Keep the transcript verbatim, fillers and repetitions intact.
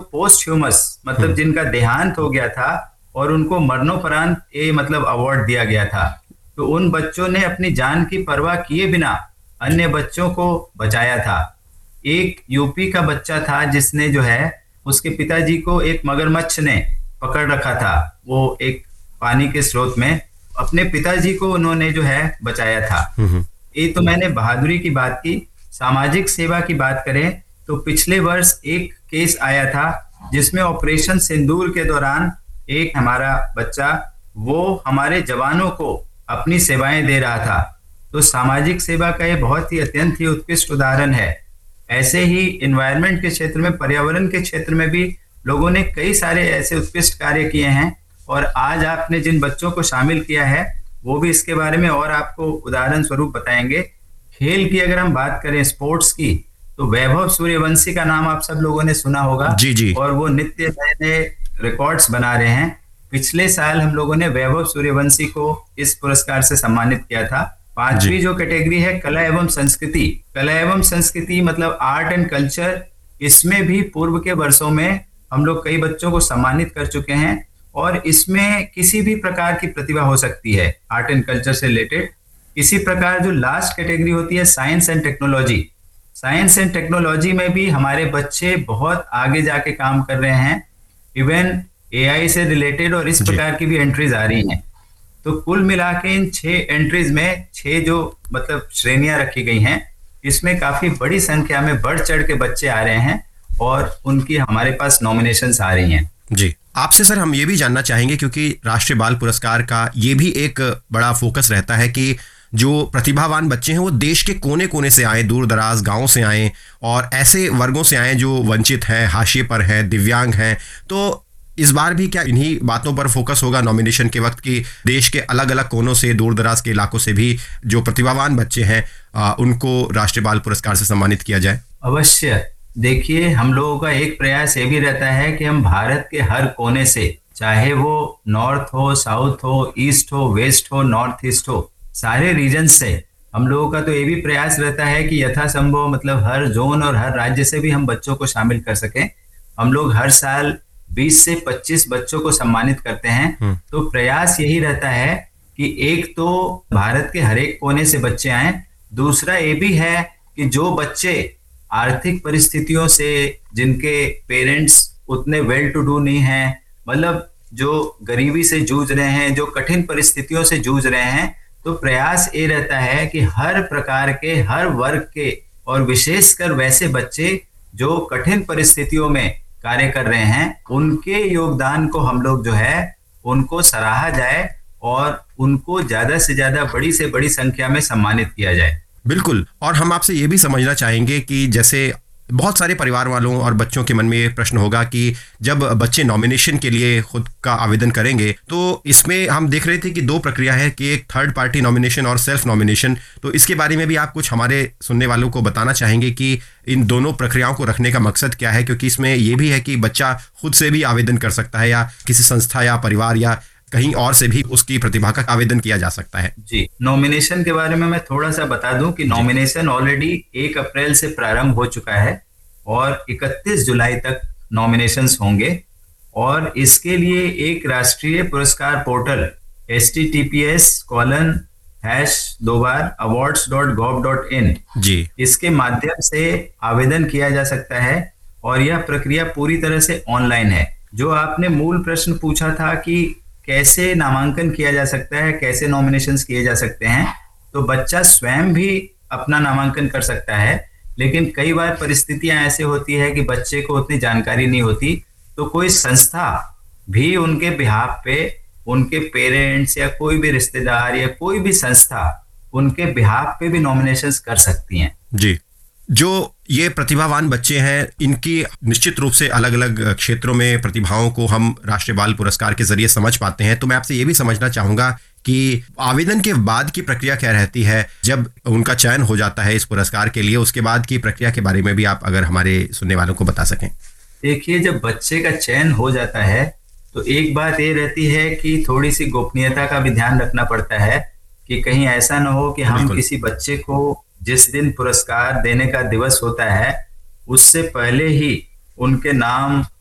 Post humus मतलब जिनका देहांत हो गया था और उनको मरणोपरांत ये मतलब अवार्ड दिया गया था, तो उन बच्चों ने अपनी जान की परवाह किए बिना अन्य बच्चों को बचाया था। एक यूपी का बच्चा था जिसने जो है उसके पिताजी को एक मगरमच्छ ने पकड़ रखा था, वो एक पानी के स्रोत में, अपने पिताजी को उन्होंने जो है बचाया था। ये तो मैंने बहादुरी की बात की। सामाजिक सेवा की बात करें तो पिछले वर्ष एक केस आया था जिसमें ऑपरेशन सिंदूर के दौरान एक हमारा बच्चा वो हमारे जवानों को अपनी सेवाएं दे रहा था। तो सामाजिक सेवा का ये बहुत ही अत्यंत ही उत्कृष्ट उदाहरण है। ऐसे ही एनवायरनमेंट के क्षेत्र में, पर्यावरण के क्षेत्र में भी लोगों ने कई सारे ऐसे उत्कृष्ट कार्य किए हैं, और आज आपने जिन बच्चों को शामिल किया है वो भी इसके बारे में और आपको उदाहरण स्वरूप बताएंगे। खेल की अगर हम बात करें, स्पोर्ट्स की, तो वैभव सूर्यवंशी का नाम आप सब लोगों ने सुना होगा। जी जी। और वो नित्य नए नए रिकॉर्ड्स बना रहे हैं। पिछले साल हम लोगों ने वैभव सूर्यवंशी को इस पुरस्कार से सम्मानित किया था। पांचवी जो कैटेगरी है कला एवं संस्कृति, कला एवं संस्कृति मतलब आर्ट एंड कल्चर, इसमें भी पूर्व के वर्षों में हम लोग कई बच्चों को सम्मानित कर चुके हैं, और इसमें किसी भी प्रकार की प्रतिभा हो सकती है आर्ट एंड कल्चर से रिलेटेड। इसी प्रकार जो लास्ट कैटेगरी होती है science and technology, science and technology में भी हमारे बच्चे बहुत आगे जाके काम कर रहे हैं। इवन एआई से रिलेटेड और इस प्रकार की भी एंट्रीज आ रही हैं। तो कुल मिला के इन छह एंट्रीज में छह जो मतलब श्रेणियां रखी गई हैं, इसमें काफी बड़ी संख्या में बढ़ चढ़ के बच्चे आ रहे हैं और उनकी हमारे पास नॉमिनेशंस आ रही हैं। जी, आपसे सर हम ये भी जानना चाहेंगे, क्योंकि राष्ट्रीय बाल पुरस्कार का ये भी एक बड़ा फोकस रहता है कि जो प्रतिभावान बच्चे हैं वो देश के कोने कोने से आए, दूर दराज गाँव से आए और ऐसे वर्गों से आए जो वंचित हैं, हाशिए पर हैं, दिव्यांग हैं। तो इस बार भी क्या इन्हीं बातों पर फोकस होगा नॉमिनेशन के वक्त की देश के अलग अलग कोनों से, दूर दराज के इलाकों से भी जो प्रतिभावान बच्चे हैं आ, उनको राष्ट्रीय बाल पुरस्कार से सम्मानित किया जाए? अवश्य। देखिए, हम लोगों का एक प्रयास ये भी रहता है कि हम भारत के हर कोने से, चाहे वो नॉर्थ हो, साउथ हो, ईस्ट हो, वेस्ट हो, नॉर्थ ईस्ट हो, सारे रीजन से हम लोगों का तो ये भी प्रयास रहता है कि यथासंभव मतलब हर जोन और हर राज्य से भी हम बच्चों को शामिल कर सकें। हम लोग हर साल बीस से पच्चीस बच्चों को सम्मानित करते हैं। तो प्रयास यही रहता है कि एक तो भारत के हर एक कोने से बच्चे आए, दूसरा ये भी है कि जो बच्चे आर्थिक परिस्थितियों से, जिनके पेरेंट्स उतने वेल टू डू नहीं हैं, मतलब जो गरीबी से जूझ रहे हैं, जो कठिन परिस्थितियों से जूझ रहे हैं, तो प्रयास ये रहता है कि हर प्रकार के, हर वर्ग के, और विशेषकर वैसे बच्चे जो कठिन परिस्थितियों में कार्य कर रहे हैं, उनके योगदान को हम लोग जो है उनको सराहा जाए और उनको ज्यादा से ज्यादा, बड़ी से बड़ी संख्या में सम्मानित किया जाए। बिल्कुल। और हम आपसे ये भी समझना चाहेंगे कि जैसे बहुत सारे परिवार वालों और बच्चों के मन में ये प्रश्न होगा कि जब बच्चे नॉमिनेशन के लिए खुद का आवेदन करेंगे तो इसमें हम देख रहे थे कि दो प्रक्रिया है कि एक थर्ड पार्टी नॉमिनेशन और सेल्फ नॉमिनेशन। तो इसके बारे में भी आप कुछ हमारे सुनने वालों को बताना चाहेंगे कि इन दोनों प्रक्रियाओं को रखने का मकसद क्या है, क्योंकि इसमें ये भी है कि बच्चा खुद से भी आवेदन कर सकता है या किसी संस्था या परिवार या कहीं और से भी उसकी प्रतिभा का आवेदन किया जा सकता है। जी, नॉमिनेशन के बारे में मैं थोड़ा सा बता दूं कि नॉमिनेशन ऑलरेडी एक अप्रैल से प्रारंभ हो चुका है और इकतीस जुलाई तक नॉमिनेशंस होंगे। और इसके लिए एक राष्ट्रीय पुरस्कार portal H T T P S colon hash दो बार awards dot gov dot in जी, इसके माध्यम से आवेदन किया जा सकता है और यह प्रक्रिया पूरी तरह से ऑनलाइन है। जो आपने मूल प्रश्न पूछा था कि कैसे नामांकन किया जा सकता है, कैसे नॉमिनेशंस किए जा सकते हैं, तो बच्चा स्वयं भी अपना नामांकन कर सकता है, लेकिन कई बार परिस्थितियां ऐसे होती है कि बच्चे को उतनी जानकारी नहीं होती, तो कोई संस्था भी उनके बिहाफ पे, उनके पेरेंट्स या कोई भी रिश्तेदार या कोई भी संस्था उनके बिहाफ पे भी नॉमिनेशंस कर सकती हैं। जी, जो ये प्रतिभावान बच्चे हैं इनकी निश्चित रूप से अलग अलग क्षेत्रों में प्रतिभाओं को हम राष्ट्रीय बाल पुरस्कार के जरिए समझ पाते हैं। तो मैं आपसे ये भी समझना चाहूँगा कि आवेदन के बाद की प्रक्रिया क्या रहती है जब उनका चयन हो जाता है इस पुरस्कार के लिए, उसके बाद की प्रक्रिया के बारे में भी आप अगर हमारे सुनने वालों को बता सकें। देखिए, जब बच्चे का चयन हो जाता है तो एक बात ये रहती है कि थोड़ी सी गोपनीयता का भी ध्यान रखना पड़ता है कि कहीं ऐसा ना हो कि हम किसी बच्चे को जिस दिन पुरस्कार देने का दिवस होता है उससे पहले ही उनके नाम